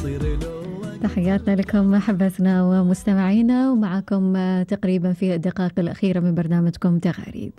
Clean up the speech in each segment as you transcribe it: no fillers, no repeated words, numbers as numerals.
تحياتنا لكم أحبتنا ومستمعينا، ومعكم تقريبا في الدقائق الأخيرة من برنامجكم تغاريد.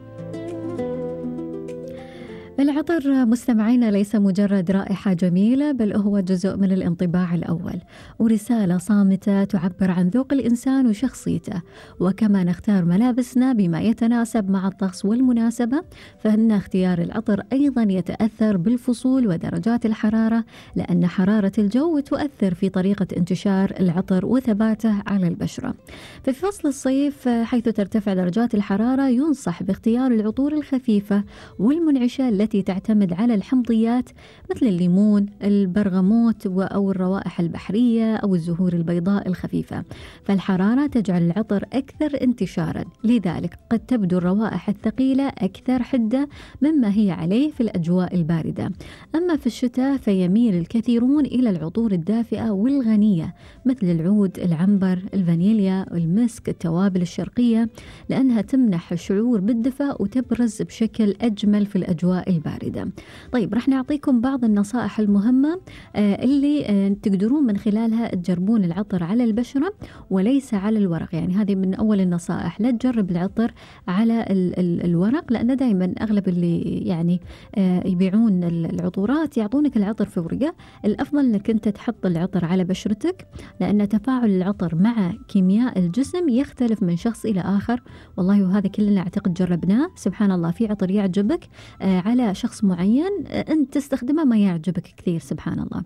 العطر مستمعينا ليس مجرد رائحة جميلة، بل هو جزء من الانطباع الأول ورسالة صامتة تعبر عن ذوق الإنسان وشخصيته. وكما نختار ملابسنا بما يتناسب مع الطقس والمناسبة، فإن اختيار العطر أيضا يتأثر بالفصول ودرجات الحرارة، لأن حرارة الجو تؤثر في طريقة انتشار العطر وثباته على البشرة. في فصل الصيف حيث ترتفع درجات الحرارة، ينصح باختيار العطور الخفيفة والمنعشة التي تعتمد على الحمضيات مثل الليمون، البرغموت أو الروائح البحرية أو الزهور البيضاء الخفيفة، فالحرارة تجعل العطر أكثر انتشارا، لذلك قد تبدو الروائح الثقيلة أكثر حدة مما هي عليه في الأجواء الباردة. أما في الشتاء فيميل الكثيرون إلى العطور الدافئة والغنية مثل العود، العنبر، الفانيليا، المسك، التوابل الشرقية، لأنها تمنح الشعور بالدفء وتبرز بشكل أجمل في الأجواء الباردة. طيب رح نعطيكم بعض النصائح المهمة اللي تقدرون من خلالها تجربون العطر على البشرة وليس على الورق. يعني هذه من أول النصائح، لا تجرب العطر على الورق، لأن دائما أغلب اللي يعني يبيعون العطورات يعطونك العطر في ورقة. الأفضل أنك أنت تحط العطر على بشرتك، لأن تفاعل العطر مع كيمياء الجسم يختلف من شخص إلى آخر. والله وهذا كلنا أعتقد جربناه، سبحان الله، في عطر يعجبك على شخص معين أنت تستخدمه ما يعجبك كثير، سبحان الله.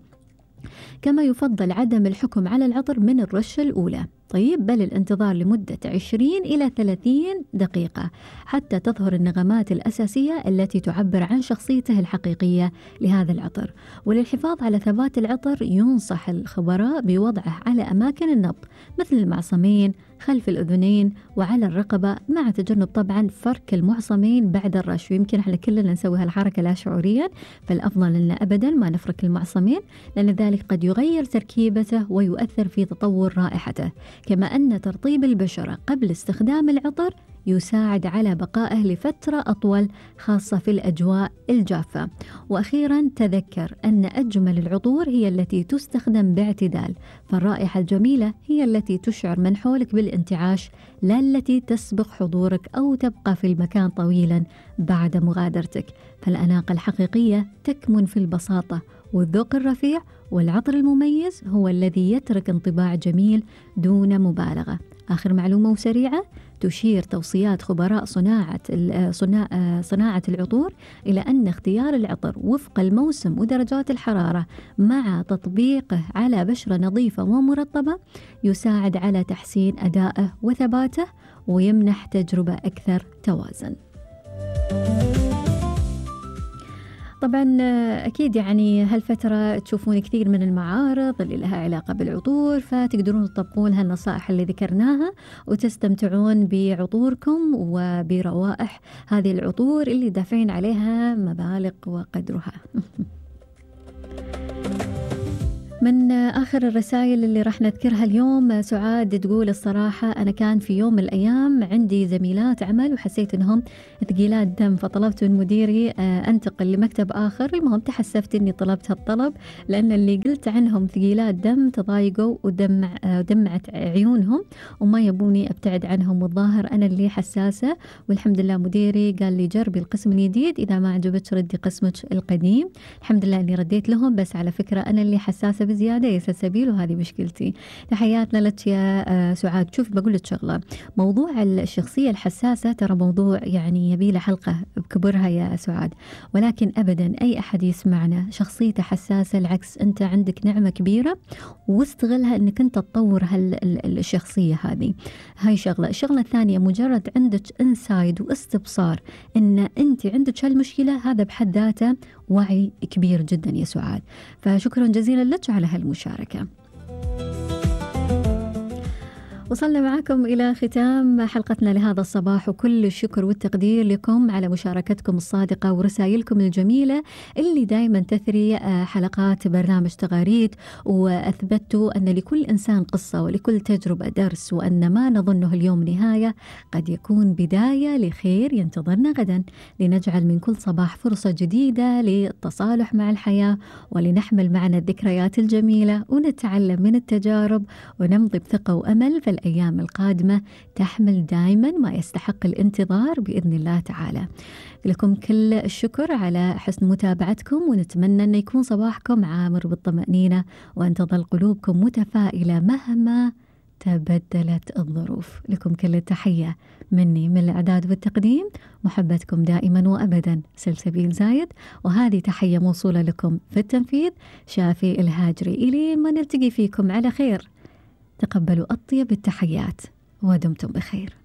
كما يفضل عدم الحكم على العطر من الرشة الأولى، طيب، بل الانتظار لمدة 20 إلى 30 دقيقة حتى تظهر النغمات الأساسية التي تعبر عن شخصيته الحقيقية لهذا العطر. وللحفاظ على ثبات العطر ينصح الخبراء بوضعه على أماكن النبض مثل المعصمين، خلف الأذنين، وعلى الرقبة، مع تجنب طبعا فرك المعصمين بعد الرش. ويمكن احنا كلنا نسوي هالحركة لا شعوريا، فالأفضل أن أبدا ما نفرك المعصمين، لأن ذلك قد يغير تركيبته ويؤثر في تطور رائحته. كما أن ترطيب البشرة قبل استخدام العطر يساعد على بقائه لفترة أطول، خاصة في الأجواء الجافة. وأخيرا تذكر أن أجمل العطور هي التي تستخدم باعتدال، فالرائحة الجميلة هي التي تشعر من حولك بالانتعاش، لا التي تسبق حضورك أو تبقى في المكان طويلا بعد مغادرتك. فالأناقة الحقيقية تكمن في البساطة والذوق الرفيع، والعطر المميز هو الذي يترك انطباع جميل دون مبالغة. آخر معلومة وسريعة، تشير توصيات خبراء صناعة العطور إلى أن اختيار العطر وفق الموسم ودرجات الحرارة مع تطبيقه على بشرة نظيفة ومرطبة يساعد على تحسين أدائه وثباته، ويمنح تجربة أكثر توازن. طبعا أكيد يعني هالفترة تشوفون كثير من المعارض اللي لها علاقة بالعطور، فتقدرون تطبقون هالنصائح اللي ذكرناها وتستمتعون بعطوركم وبروائح هذه العطور اللي دافعين عليها مبالغ وقدرها. من آخر الرسائل اللي راح نذكرها اليوم، سعاد تقول الصراحة أنا كان في يوم من الأيام عندي زميلات عمل وحسيت أنهم ثقيلات دم، فطلبت من مديري أنتقل لمكتب آخر. المهم تحسفت أني طلبت هالطلب، لأن اللي قلت عنهم ثقيلات دم تضايقوا ودمعت عيونهم وما يبوني أبتعد عنهم، والظاهر أنا اللي حساسة. والحمد لله مديري قال لي جربي القسم الجديد، إذا ما عجبتش ردي قسمك القديم. الحمد لله أني رديت لهم، بس على فكرة أنا اللي حساسة بزيادة يا سلسبيل، وهذه مشكلتي. تحياتنا لك يا سعاد. شوف بقول لك شغلة، موضوع الشخصية الحساسة ترى موضوع يعني يبي له حلقة بكبرها يا سعاد، ولكن أبدا أي أحد يسمعنا شخصيته حساسة، العكس أنت عندك نعمة كبيرة واستغلها أنك أنت تطور الشخصية هذه. هاي شغلة. الشغلة الثانية، مجرد عندك انسايد واستبصار أن أنت عندك هالمشكلة، هذا بحد ذاته وعي كبير جدا يا سعاد، فشكرا جزيلا لك على هالمشاركة. وصلنا معكم إلى ختام حلقتنا لهذا الصباح، وكل الشكر والتقدير لكم على مشاركتكم الصادقة ورسائلكم الجميلة اللي دايما تثري حلقات برنامج تغاريد، وأثبتوا أن لكل إنسان قصة ولكل تجربة درس، وأن ما نظنه اليوم نهاية قد يكون بداية لخير ينتظرنا غدا، لنجعل من كل صباح فرصة جديدة للتصالح مع الحياة، ولنحمل معنا الذكريات الجميلة ونتعلم من التجارب، ونمضي بثقة وأمل في الأيام القادمة تحمل دائما ما يستحق الانتظار بإذن الله تعالى. لكم كل الشكر على حسن متابعتكم، ونتمنى أن يكون صباحكم عامر بالطمأنينة، وأن تظل قلوبكم متفائلة مهما تبدلت الظروف. لكم كل التحية مني من الإعداد والتقديم، محبتكم دائما وأبدا سلسبيل زايد، وهذه تحية موصولة لكم في التنفيذ شافي الهاجري. إلى ما نلتقي فيكم على خير، تقبلوا أطيب التحيات ودمتم بخير.